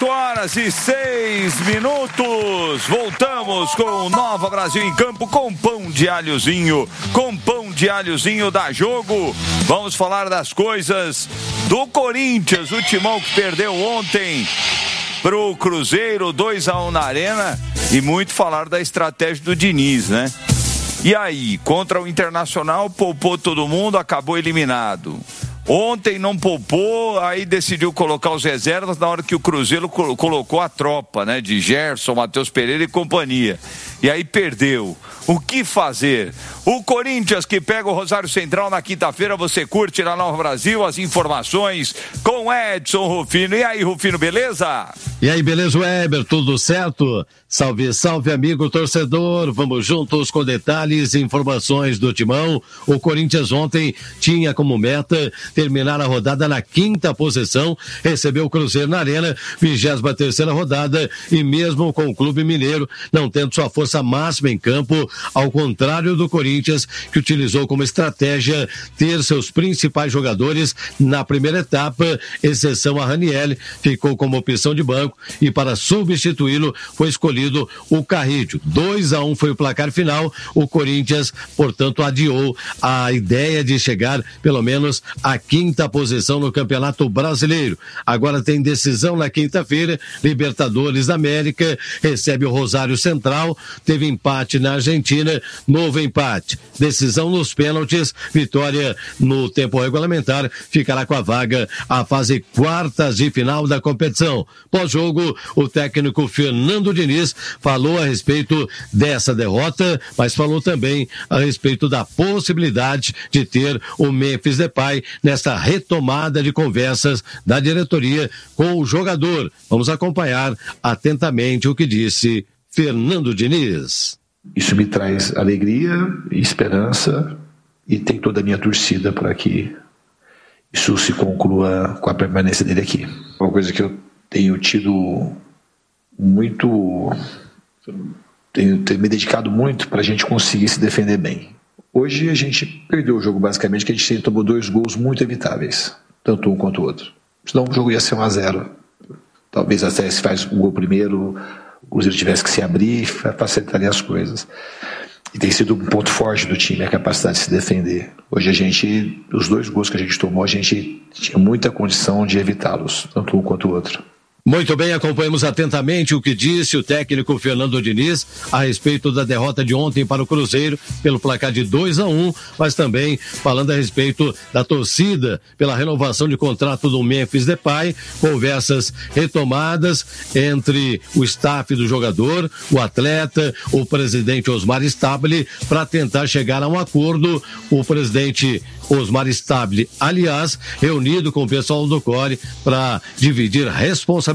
8h06. Voltamos com o Nova Brasil em Campo com pão de alhozinho. Com pão de alhozinho dá jogo. Vamos falar das coisas do Corinthians. O Timão que perdeu ontem pro Cruzeiro, 2-1 na Arena. E muito falar da estratégia do Diniz, né? E aí, contra o Internacional, poupou todo mundo, acabou eliminado. Ontem não poupou, aí decidiu colocar os reservas na hora que o Cruzeiro colocou a tropa, né? De Gerson, Matheus Pereira e companhia. E aí perdeu. O que fazer? O Corinthians que pega o Rosário Central na quinta-feira, você curte na Nova Brasil as informações com Edson Rufino. E aí, Rufino, beleza? E aí, beleza, Weber? Tudo certo? Salve, salve, amigo torcedor. Vamos juntos com detalhes e informações do Timão. O Corinthians ontem tinha como meta terminar a rodada na quinta posição, recebeu o Cruzeiro na Arena, 23ª rodada, e mesmo com o Clube Mineiro não tendo sua força máxima em campo, ao contrário do Corinthians, que utilizou como estratégia ter seus principais jogadores na primeira etapa, exceção a Raniel, ficou como opção de banco, e para substituí-lo foi escolhido o Carrillo. 2-1 foi o placar final. O Corinthians, portanto, adiou a ideia de chegar pelo menos à quinta posição no Campeonato Brasileiro. Agora tem decisão na quinta-feira. Libertadores da América recebe o Rosário Central. Teve empate na Argentina, novo empate. Decisão nos pênaltis, vitória no tempo regulamentar, ficará com a vaga à fase quartas de final da competição. Pós-jogo, o técnico Fernando Diniz falou a respeito dessa derrota, mas falou também a respeito da possibilidade de ter o Memphis Depay nessa retomada de conversas da diretoria com o jogador. Vamos acompanhar atentamente o que disse Fernando Diniz. Isso me traz alegria e esperança, e tem toda a minha torcida para que isso se conclua com a permanência dele aqui. Uma coisa que eu tenho tido muito, tenho me dedicado muito para a gente conseguir se defender bem. Hoje a gente perdeu o jogo basicamente, que a gente tomou 2 gols muito evitáveis, tanto um quanto o outro. Senão o jogo ia ser 1-0. Talvez até se faz o gol primeiro, o Cruzeiro tivesse que se abrir, facilitaria as coisas. E tem sido um ponto forte do time, a capacidade de se defender. Hoje os 2 gols que a gente tomou, a gente tinha muita condição de evitá-los, tanto um quanto o outro. Muito bem, acompanhamos atentamente o que disse o técnico Fernando Diniz a respeito da derrota de ontem para o Cruzeiro pelo placar de 2-1, mas também falando a respeito da torcida pela renovação de contrato do Memphis Depay, conversas retomadas entre o staff do jogador, o atleta, o presidente Osmar Stabile, para tentar chegar a um acordo. O presidente Osmar Stabile, aliás, reunido com o pessoal do CORE para dividir responsabilidades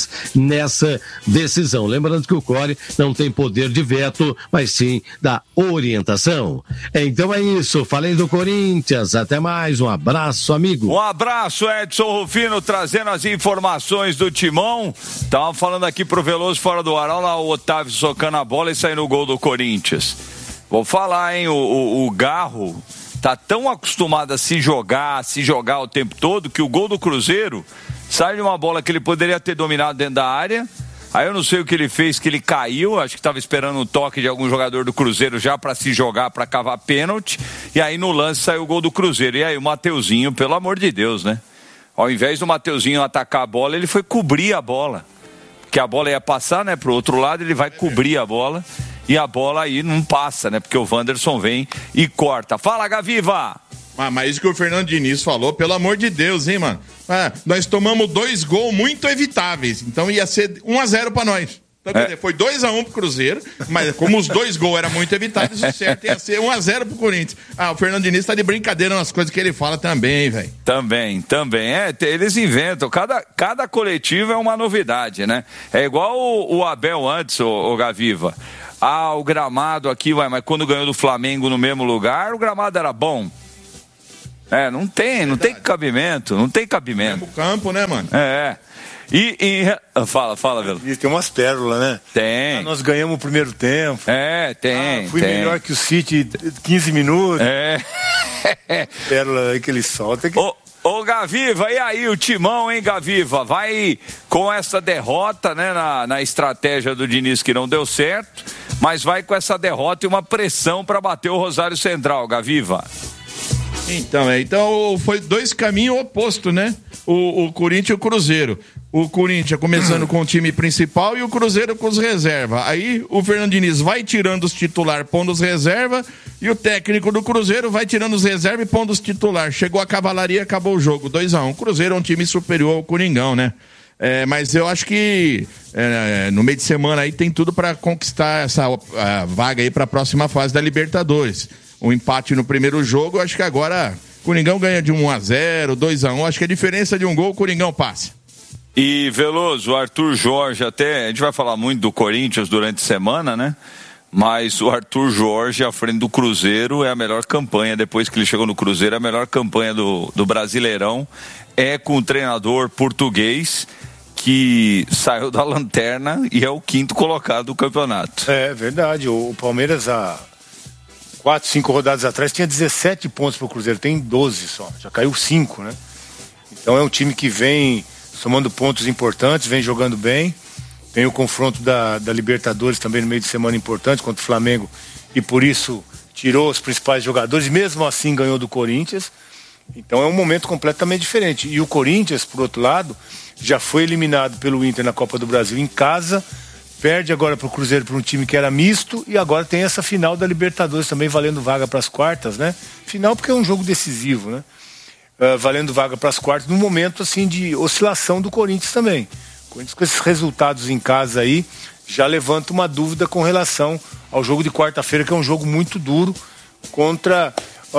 nessa decisão. Lembrando que o CORE não tem poder de veto, mas sim da orientação. Então é isso, falei do Corinthians, até mais, um abraço, amigo. Um abraço, Edson Rufino, trazendo as informações do Timão. Tava falando aqui pro Veloso fora do ar, olha lá o Otávio socando a bola e saindo o gol do Corinthians. Vou falar, hein, o Garro tá tão acostumado a se jogar o tempo todo, que o gol do Cruzeiro sai de uma bola que ele poderia ter dominado dentro da área. Aí eu não sei o que ele fez, que ele caiu, acho que estava esperando um toque de algum jogador do Cruzeiro já para se jogar, para cavar pênalti, e aí no lance saiu o gol do Cruzeiro. E aí o Mateuzinho, pelo amor de Deus, né? Ao invés do Mateuzinho atacar a bola, ele foi cobrir a bola, porque a bola ia passar, né, pro outro lado, ele vai cobrir a bola, e a bola aí não passa, né, porque o Wanderson vem e corta. Fala, Gaviva! Mas isso que o Fernando Diniz falou, pelo amor de Deus, hein, mano? Nós tomamos 2 gols muito evitáveis, então ia ser 1-0 pra nós. Então, quer dizer, foi 2-1 pro Cruzeiro, mas como os 2 gols eram muito evitáveis, o certo ia ser 1-0 pro Corinthians. O Fernando Diniz tá de brincadeira nas coisas que ele fala também, velho. Também. Eles inventam, cada coletivo é uma novidade, né? É igual o Abel antes, o Gaviva. O gramado aqui, mas quando ganhou do Flamengo no mesmo lugar, o gramado era bom. Não tem cabimento. No mesmo campo, né, mano? Fala, Velo. Tem umas pérolas, né? Tem. Nós ganhamos o primeiro tempo. Tem. Fui melhor que o City 15 minutos. É. Pérola aí que ele solta. Ô Gaviva, e aí o Timão, hein, Gaviva? Vai com essa derrota, né, na estratégia do Diniz que não deu certo, mas vai com essa derrota e uma pressão para bater o Rosário Central, Gaviva. Então foi dois caminhos opostos, né? O Corinthians e o Cruzeiro. O Corinthians começando com o time principal e o Cruzeiro com os reservas. Aí o Fernando Diniz vai tirando os titulares, pondo os reservas, e o técnico do Cruzeiro vai tirando os reservas e pondo os titulares. Chegou a cavalaria, acabou o jogo, 2-1. O Cruzeiro é um time superior ao Coringão, né? Mas eu acho que no meio de semana aí tem tudo para conquistar essa vaga aí para a próxima fase da Libertadores. Um empate no primeiro jogo, acho que agora o Coringão ganha de 1-0, 2-1. Acho que a diferença de um gol, o Coringão passa. E Veloso, o Arthur Jorge, até a gente vai falar muito do Corinthians durante a semana, né? Mas o Arthur Jorge à frente do Cruzeiro é a melhor campanha, depois que ele chegou no Cruzeiro, a melhor campanha do Brasileirão é com o treinador português que saiu da lanterna e é o 5º colocado do campeonato. É verdade, o Palmeiras 4, 5 rodadas atrás tinha 17 pontos pro Cruzeiro, tem 12 só, já caiu 5, né? Então é um time que vem somando pontos importantes, vem jogando bem. Tem o confronto da Libertadores também no meio de semana importante contra o Flamengo e por isso tirou os principais jogadores, mesmo assim ganhou do Corinthians. Então é um momento completamente diferente. E o Corinthians, por outro lado, já foi eliminado pelo Inter na Copa do Brasil em casa, perde agora pro Cruzeiro para um time que era misto e agora tem essa final da Libertadores também valendo vaga para as quartas, né? Final porque é um jogo decisivo, né? Valendo vaga para as quartas, num momento assim de oscilação do Corinthians também. O Corinthians com esses resultados em casa aí já levanta uma dúvida com relação ao jogo de quarta-feira, que é um jogo muito duro contra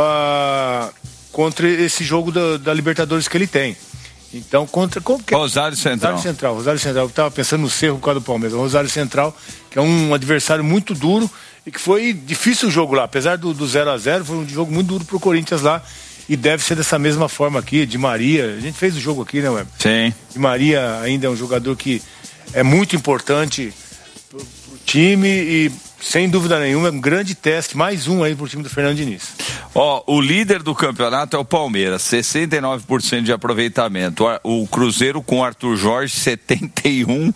esse jogo da Libertadores que ele tem. Então, contra Rosário Central. Rosário Central. Eu estava pensando no Cerro por causa do Palmeiras. Rosário Central, que é um adversário muito duro e que foi difícil o jogo lá. Apesar do 0-0, foi um jogo muito duro pro Corinthians lá. E deve ser dessa mesma forma aqui. Di Maria, a gente fez o jogo aqui, né, Weber? Sim. Di Maria ainda é um jogador que é muito importante pro time e, sem dúvida nenhuma, é um grande teste, mais um aí pro time do Fernando Diniz. O líder do campeonato é o Palmeiras, 69% de aproveitamento. O Cruzeiro com o Arthur Jorge, 71,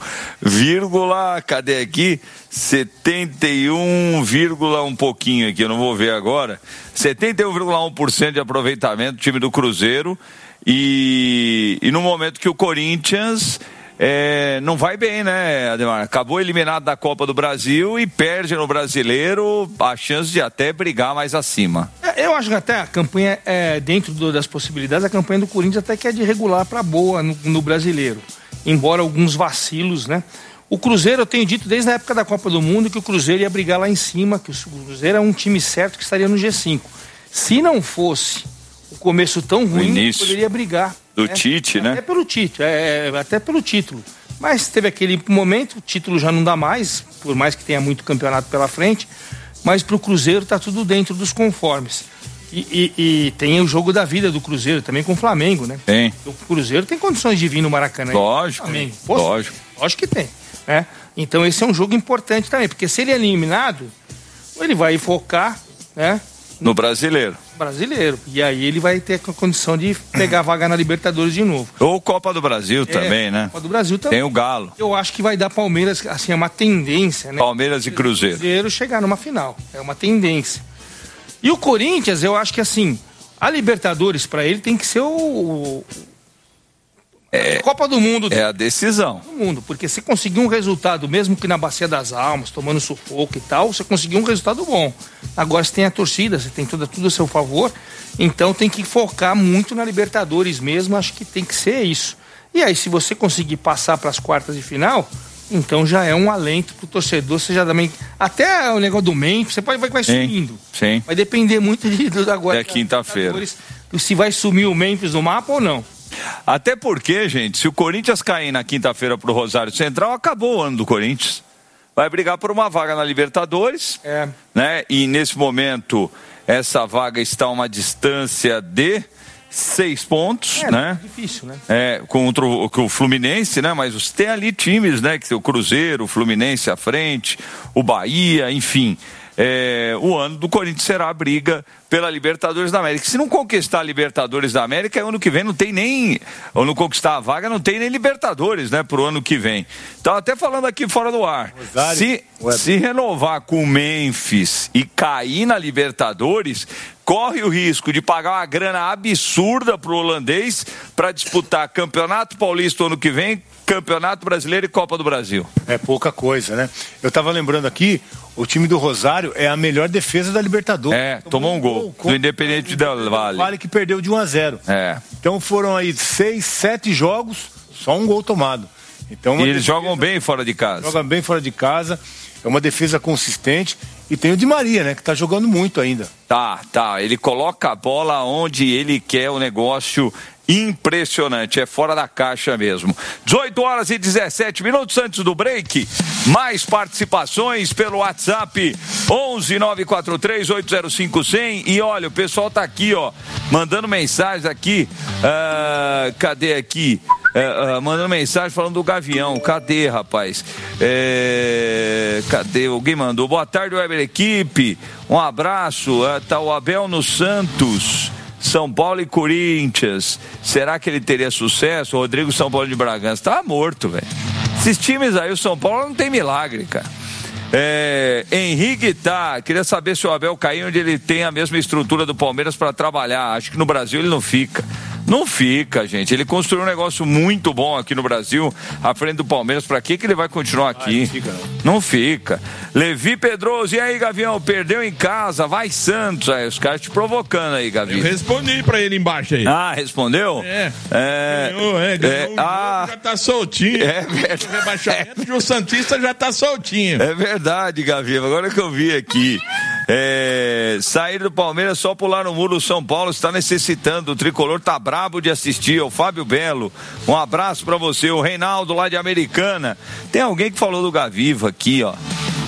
cadê aqui? 71, um pouquinho aqui, eu não vou ver agora. 71,1% de aproveitamento do time do Cruzeiro. E no momento que o Corinthians não vai bem, né, Ademar? Acabou eliminado da Copa do Brasil e perde no Brasileiro a chance de até brigar mais acima. Eu acho que até a campanha, dentro das possibilidades, a campanha do Corinthians até que é de regular para boa no Brasileiro. Embora alguns vacilos, né? O Cruzeiro, eu tenho dito desde a época da Copa do Mundo que o Cruzeiro ia brigar lá em cima, que o Cruzeiro é um time certo que estaria no G5. Se não fosse o começo tão ruim, poderia brigar. Do Tite, né? Até pelo Tite, até pelo título. Mas teve aquele momento, o título já não dá mais, por mais que tenha muito campeonato pela frente, mas pro Cruzeiro tá tudo dentro dos conformes. E tem o jogo da vida do Cruzeiro também com o Flamengo, né? Tem. O Cruzeiro tem condições de vir no Maracanã. Lógico. Lógico que tem. Né? Então esse é um jogo importante também, porque se ele é eliminado, ele vai focar, né? No Brasileiro. E aí ele vai ter a condição de pegar a vaga na Libertadores de novo. Ou Copa do Brasil também, né? Copa do Brasil também. Tem o Galo. Eu acho que vai dar Palmeiras, assim, é uma tendência, né? Palmeiras e Cruzeiro. Cruzeiro chegar numa final. É uma tendência. E o Corinthians, eu acho que assim, a Libertadores pra ele tem que ser a Copa do Mundo. É a decisão. Do mundo, porque se conseguir um resultado, mesmo que na Bacia das Almas, tomando sufoco e tal, você conseguiu um resultado bom. Agora você tem a torcida, você tem tudo a seu favor, então tem que focar muito na Libertadores mesmo, acho que tem que ser isso. E aí, se você conseguir passar para as quartas de final, então já é um alento pro torcedor, você já também... Até o negócio do Memphis, você vai sumindo. Sim. Vai depender muito agora. É quinta-feira. Se vai sumir o Memphis do mapa ou não. Até porque, gente, se o Corinthians cair na quinta-feira pro Rosário Central, acabou o ano do Corinthians. Vai brigar por uma vaga na Libertadores, né? E nesse momento, essa vaga está a uma distância de 6 pontos, né? É difícil, né? Contra o Fluminense, né? Mas você tem ali times, né? Que tem o Cruzeiro, o Fluminense à frente, o Bahia, enfim. o ano do Corinthians será a briga pela Libertadores da América. Se não conquistar a Libertadores da América, ano que vem não tem nem, ou não conquistar a vaga, não tem nem Libertadores, né, pro ano que vem. Então, até falando aqui fora do ar, se renovar com o Memphis e cair na Libertadores, corre o risco de pagar uma grana absurda pro holandês para disputar Campeonato Paulista ano que vem, Campeonato Brasileiro e Copa do Brasil. É pouca coisa, né? Eu tava lembrando aqui, o time do Rosário é a melhor defesa da Libertadores. Tomou um gol do Independente Del Valle. Vale que perdeu de 1-0. Então foram aí 6, 7 jogos, só um gol tomado. Então, e eles jogam bem fora de casa. Jogam bem fora de casa, é uma defesa consistente. E tem o Di Maria, né, que tá jogando muito ainda. Tá. Ele coloca a bola onde ele quer, o negócio impressionante, é fora da caixa mesmo. 18h17 antes do break, mais participações pelo WhatsApp 11-943-805-100. E olha, o pessoal tá aqui, ó, mandando mensagens aqui, cadê aqui? Mandando mensagem falando do Gavião. Cadê, rapaz? Cadê? Alguém mandou. Boa tarde, Weber Equipe. Um abraço. Tá o Abel no Santos, São Paulo e Corinthians. Será que ele teria sucesso? O Rodrigo São Paulo de Bragança. Tá morto, velho. Esses times aí, o São Paulo não tem milagre, cara. Henrique queria saber se o Abel cair onde ele tem a mesma estrutura do Palmeiras para trabalhar. Acho que no Brasil ele não fica. Não fica, gente. Ele construiu um negócio muito bom aqui no Brasil, à frente do Palmeiras. Pra que ele vai continuar aqui? Não fica. Levi Pedroso, e aí, Gavião? Perdeu em casa, vai Santos. Aí, os caras te provocando aí, Gavião. Eu respondi pra ele embaixo aí. Respondeu? Ganhou, já tá soltinho. O rebaixamento de o Santista já tá soltinho. É verdade, Gavião. Agora que eu vi aqui. Sair do Palmeiras só pular no muro. O São Paulo está necessitando. O tricolor tá brabo de assistir. O Fábio Belo, um abraço pra você. O Reinaldo lá de Americana. Tem alguém que falou do Gaviva aqui, ó.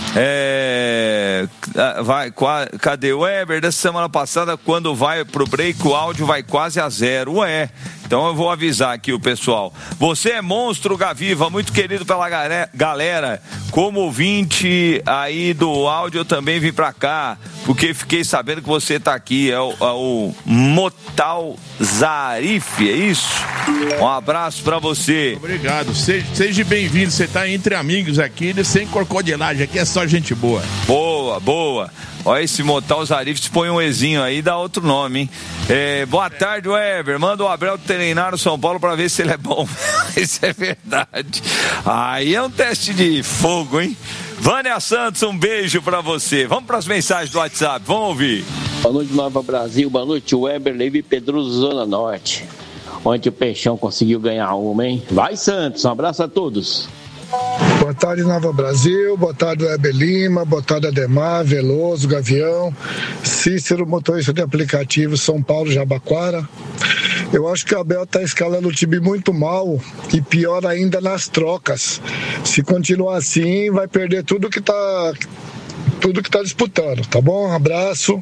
Cadê o Weber? Dessa semana passada, quando vai pro break, o áudio vai quase a 0. Então eu vou avisar aqui o pessoal. Você é monstro, Gaviva, muito querido pela galera. Como ouvinte aí do áudio, eu também vim pra cá, porque fiquei sabendo que você tá aqui. É o Motal Zarif, é isso? Um abraço pra você. Obrigado, seja bem-vindo. Você tá entre amigos aqui, sem crocodilagem. Aqui é só gente boa. Boa. Olha, esse Motal Zarif, se põe um Ezinho aí, dá outro nome, hein? Boa tarde, Weber. Manda o Abel treinar no São Paulo pra ver se ele é bom. Isso é verdade. Aí é um teste de fogo, hein? Vânia Santos, um beijo pra você. Vamos pras mensagens do WhatsApp, vamos ouvir. Boa noite, Nova Brasil. Boa noite, Weber, Levi Pedroso, Zona Norte. Ontem o Peixão conseguiu ganhar uma, hein? Vai, Santos. Um abraço a todos. Boa tarde, Nova Brasil, boa tarde, Weber Lima, boa tarde, Ademar, Veloso, Gavião, Cícero, motorista de aplicativo, São Paulo, Jabaquara. Eu acho que o Abel está escalando o time muito mal e pior ainda nas trocas. Se continuar assim, vai perder tudo que tá disputando, tá bom? Um abraço.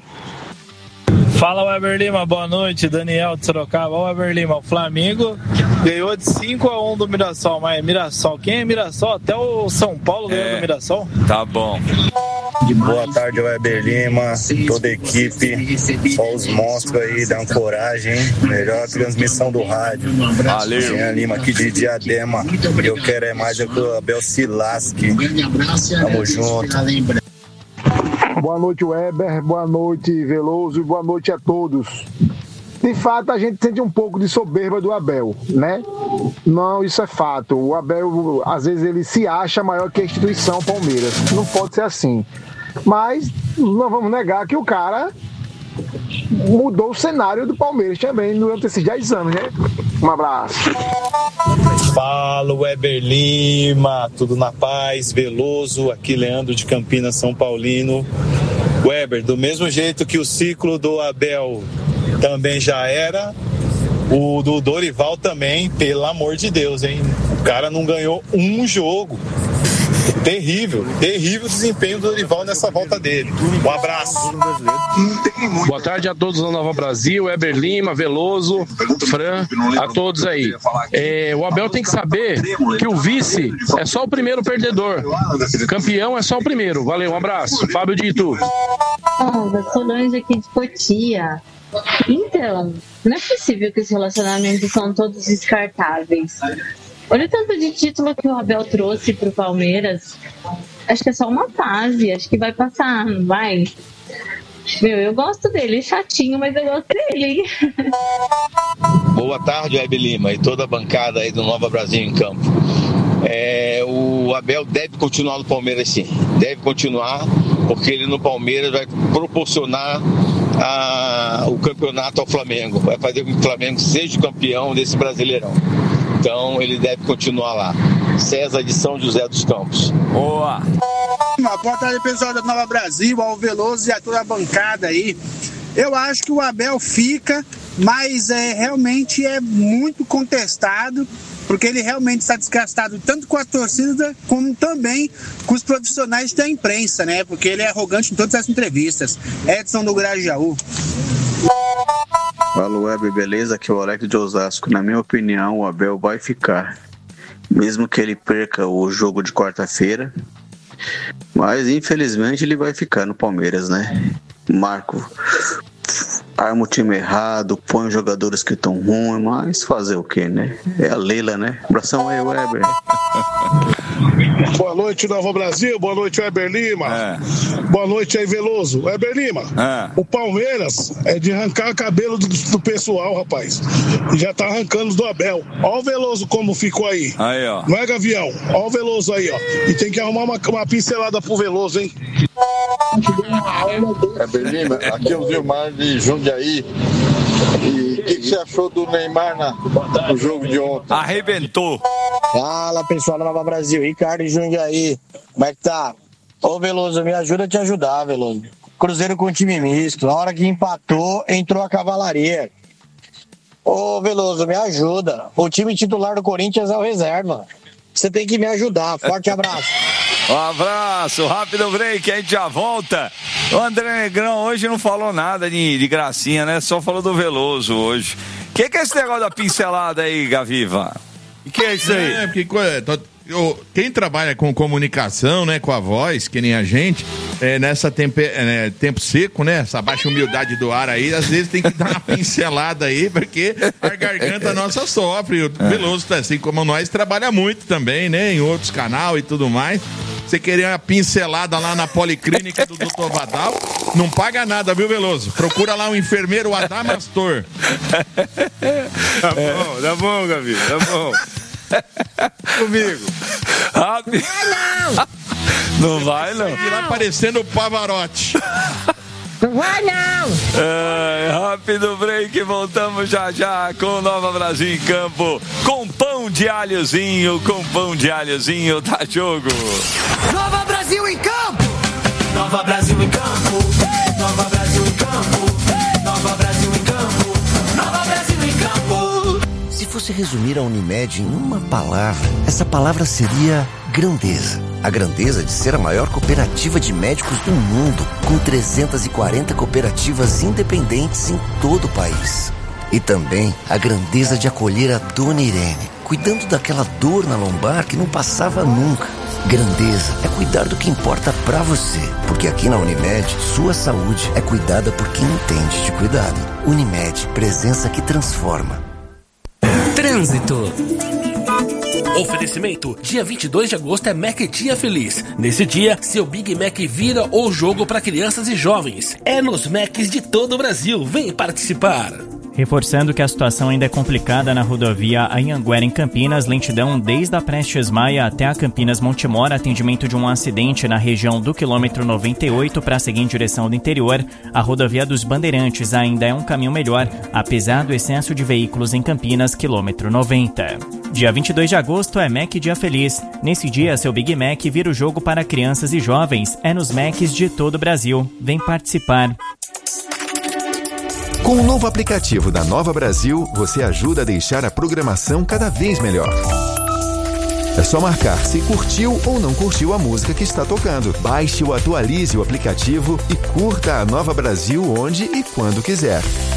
Fala, Weber Lima, boa noite, Daniel de Sorocaba. Weber Lima, o Flamengo ganhou de 5-1 do Mirassol, mas Mirassol, quem é Mirassol? Até o São Paulo ganhou do Mirassol. Tá bom. Boa tarde, Weber Lima, toda a equipe, só os monstros aí, dão coragem, melhor transmissão do rádio. Valeu. Jean Lima aqui de Diadema, eu quero é mais que o Abel se lasque. Tamo junto. Boa noite, Weber, boa noite, Veloso, e boa noite a todos. De fato, a gente sente um pouco de soberba do Abel, né? Não, isso é fato. O Abel, às vezes, ele se acha maior que a instituição Palmeiras. Não pode ser assim. Mas não vamos negar que o cara mudou o cenário do Palmeiras também durante esses 10 anos, né? Um abraço. Fala, Weber Lima, tudo na paz, Veloso, aqui Leandro de Campinas, São Paulino. Weber, do mesmo jeito que o ciclo do Abel também já era, o do Dorival também, pelo amor de Deus, hein? O cara não ganhou um jogo. Terrível o desempenho do Dorival nessa volta dele. Um abraço. Boa tarde a todos da Nova Brasil, Weber Lima, Veloso, Fran, a todos aí. O Abel tem que saber que o vice é só o primeiro perdedor. Campeão é só o primeiro. Valeu, um abraço. Fábio de Itu. Solange aqui de Cotia. Então, não é possível que os relacionamentos são todos descartáveis. Olha o tanto de título que o Abel trouxe pro Palmeiras. Acho que é só uma fase, acho que vai passar, não vai? Eu gosto dele, chatinho, mas eu gosto dele. Boa tarde, Weber Lima e toda a bancada aí do Nova Brasil em campo. O Abel deve continuar no Palmeiras, sim. Deve continuar, porque ele no Palmeiras vai proporcionar o campeonato ao Flamengo. Vai fazer com que o Flamengo seja o campeão desse Brasileirão. Então ele deve continuar lá. César de São José dos Campos. Boa! Boa tarde, pessoal da Nova Brasil, ao Veloso e a toda a bancada aí. Eu acho que o Abel fica, mas realmente é muito contestado, porque ele realmente está desgastado tanto com a torcida como também com os profissionais da imprensa, né? Porque ele é arrogante em todas as entrevistas. Edson do Grajaú. Fala, Weber, beleza? Aqui é o Alex de Osasco. Na minha opinião, o Abel vai ficar, mesmo que ele perca o jogo de quarta-feira, mas infelizmente ele vai ficar no Palmeiras, né? Marco arma o time errado, põe os jogadores que estão ruins, mas fazer o quê, né? É a Leila, né? Abração aí, Weber. Boa noite, Nova Brasil. Boa noite, Weber Lima. Boa noite aí, Veloso. Weber Lima, o Palmeiras é de arrancar cabelo do pessoal, rapaz. E já tá arrancando do Abel. Ó o Veloso como ficou aí. Aí, ó. Não é, Gavião? Ó o Veloso aí, ó. E tem que arrumar uma pincelada pro Veloso, hein? Weber Lima, aqui é o Vilmar de Jundiaí. E o que você achou do Neymar no jogo de ontem? Arrebentou. Fala, pessoal da Nova Brasil, Ricardo de Jundiaí. Como é que tá? Ô, Veloso, me ajuda a te ajudar, Veloso. Cruzeiro com time misto. Na hora que empatou, entrou a cavalaria. Ô, Veloso, me ajuda. O time titular do Corinthians é o reserva. Você tem que me ajudar. Forte abraço. Um abraço, rápido break, a gente já volta. O André Negrão hoje não falou nada de gracinha, né? Só falou do Veloso hoje. O que é esse negócio da pincelada aí, Gaviva? O que é isso aí? Quem trabalha com comunicação, né, com a voz, que nem a gente, nessa tempo seco, né, essa baixa umidade do ar aí, às vezes tem que dar uma pincelada aí, porque a garganta nossa sofre. O Veloso, assim como nós, trabalha muito também, né, em outros canais e tudo mais. Você querer uma pincelada lá na Policlínica do Dr. Vadal, não paga nada, viu, Veloso? Procura lá um enfermeiro Adamastor. Tá bom, Gavi, tá bom. Comigo. Rápido. Não vai, não. E lá parecendo o Pavarotti. Não vai, não. Rápido break, voltamos já com o Nova Brasil em campo. Com pão de alhozinho, dá jogo. Nova Brasil em campo. Nova Brasil em campo. Nova Brasil em campo. Nova Brasil em campo. Nova Brasil em campo. Se fosse resumir a Unimed em uma palavra, essa palavra seria grandeza. A grandeza de ser a maior cooperativa de médicos do mundo, com 340 cooperativas independentes em todo o país. E também a grandeza de acolher a Dona Irene, cuidando daquela dor na lombar que não passava nunca. Grandeza é cuidar do que importa pra você, porque aqui na Unimed, sua saúde é cuidada por quem entende de cuidado. Unimed, presença que transforma. Trânsito. Oferecimento, dia 22 de agosto é Mac Dia Feliz. Nesse dia, seu Big Mac vira o jogo para crianças e jovens. É nos Macs de todo o Brasil. Vem participar. Reforçando que a situação ainda é complicada na rodovia Anhanguera em Campinas, lentidão desde a Prestes Maia até a Campinas Montemor, atendimento de um acidente na região do quilômetro 98 para seguir em direção do interior. A rodovia dos Bandeirantes ainda é um caminho melhor, apesar do excesso de veículos em Campinas, quilômetro 90. Dia 22 de agosto é Mac Dia Feliz. Nesse dia, seu Big Mac vira o jogo para crianças e jovens. É nos Macs de todo o Brasil. Vem participar. Com o novo aplicativo da Nova Brasil, você ajuda a deixar a programação cada vez melhor. É só marcar se curtiu ou não curtiu a música que está tocando. Baixe ou atualize o aplicativo e curta a Nova Brasil onde e quando quiser.